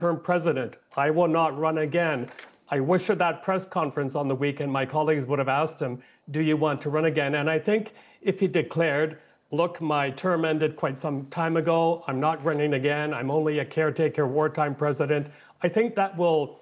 term president. I will not run again. I wish at that press conference on the weekend, my colleagues would have asked him, do you want to run again? And I think if he declared, look, my term ended quite some time ago, I'm not running again, I'm only a caretaker wartime president, I think that will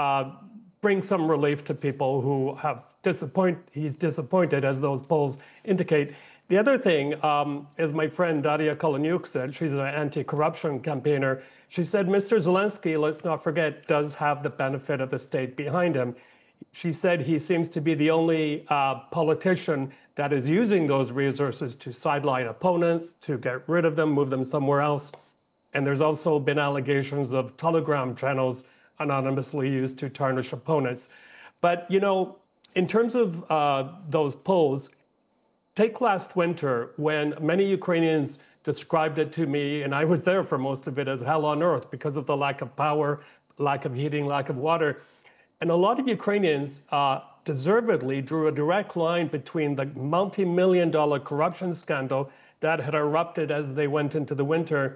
bring some relief to people who have he's disappointed, as those polls indicate. The other thing is my friend Daria Kaleniuk said, she's an anti-corruption campaigner. She said, Mr. Zelensky, let's not forget, does have the benefit of the state behind him. She said he seems to be the only politician that is using those resources to sideline opponents, to get rid of them, move them somewhere else. And there's also been allegations of Telegram channels anonymously used to tarnish opponents. But, you know, in terms of those polls, take last winter when many Ukrainians described it to me, and I was there for most of it, as hell on earth because of the lack of power, lack of heating, lack of water. And a lot of Ukrainians deservedly drew a direct line between the multi-million-dollar corruption scandal that had erupted as they went into the winter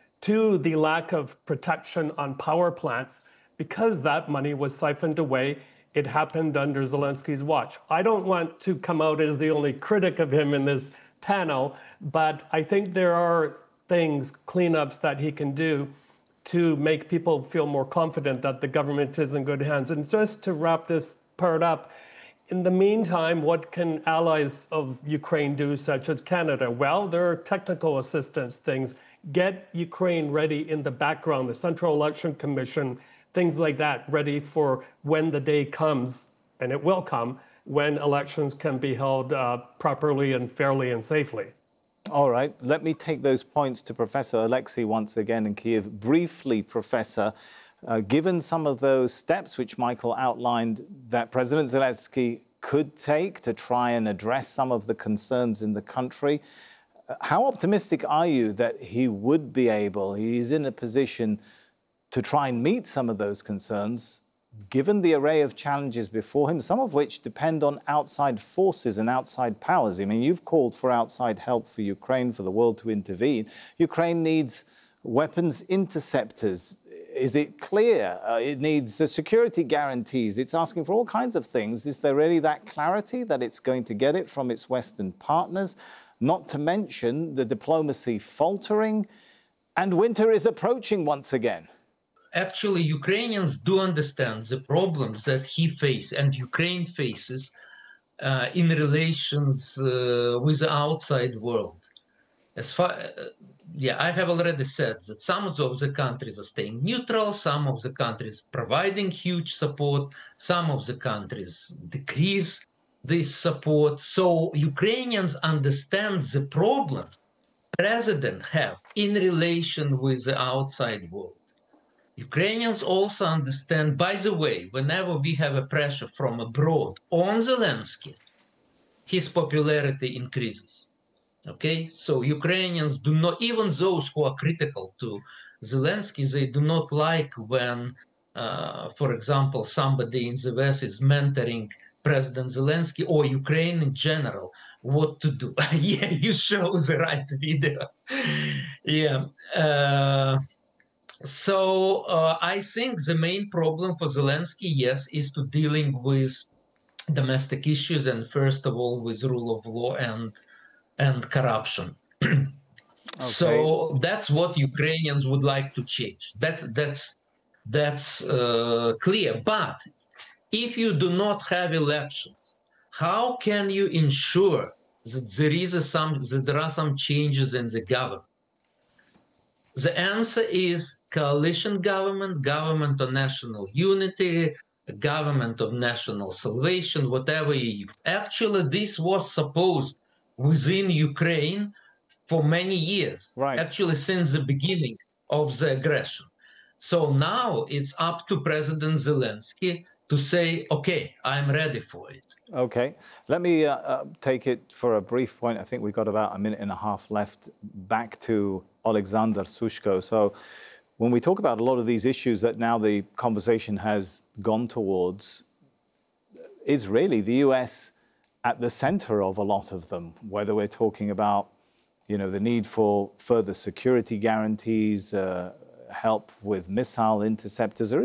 to the lack of protection on power plants because that money was siphoned away. It happened under Zelensky's watch. I don't want to come out as the only critic of him in this panel, but I think there are things, cleanups that he can do to make people feel more confident that the government is in good hands. And just to wrap this part up, in the meantime, what can allies of Ukraine do, such as Canada? Well, there are technical assistance things. Get Ukraine ready in the background, the Central Election Commission, things like that, ready for when the day comes, and it will come, when elections can be held properly and fairly and safely. All right, let me take those points to Professor Alexei once again in Kiev. Briefly, Professor, given some of those steps which Michael outlined that President Zelensky could take to try and address some of the concerns in the country, how optimistic are you that he would be able, he's in a position to try and meet some of those concerns, given the array of challenges before him, some of which depend on outside forces and outside powers? I mean, you've called for outside help for Ukraine, for the world to intervene. Ukraine needs weapons interceptors. Is it clear? It needs security guarantees. It's asking for all kinds of things. Is there really that clarity that it's going to get it from its Western partners? Not to mention the diplomacy faltering, and winter is approaching once again. Actually, Ukrainians do understand the problems that he faces and Ukraine faces in relations with the outside world. As far, I have already said that some of the countries are staying neutral, some of the countries providing huge support, some of the countries decrease this support. So Ukrainians understand the problem president have in relation with the outside world. Ukrainians also understand, by the way, whenever we have a pressure from abroad on Zelensky, his popularity increases. Okay, so Ukrainians do not, even those who are critical to Zelensky, they do not like when, for example, somebody in the West is mentoring President Zelensky or Ukraine in general, what to do. Yeah, you show the right video. Yeah. So I think the main problem for Zelensky, yes, is to dealing with domestic issues and first of all with rule of law and corruption. Okay. So that's what Ukrainians would like to change. That's clear. But if you do not have elections, how can you ensure that there are some changes in the government? The answer is coalition government, government of national unity, government of national salvation, whatever you use. Actually, this was supposed within Ukraine for many years, right. Actually since the beginning of the aggression. So now it's up to President Zelensky to say, okay, I'm ready for it. Okay, let me take it for a brief point. I think we've got about a minute and a half left, back to Alexander Sushko. So when we talk about a lot of these issues that now the conversation has gone towards, is really the US at the center of a lot of them, whether we're talking about, you know, the need for further security guarantees, help with missile interceptors.